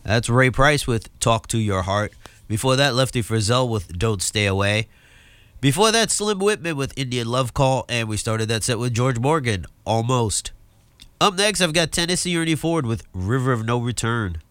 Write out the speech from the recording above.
That's Ray Price with Talk to Your Heart. Before that, Lefty Frizzell with Don't Stay Away. Before that, Slim Whitman with Indian Love Call. And we started that set with George Morgan, Almost. Up next, I've got Tennessee Ernie Ford with River of No Return.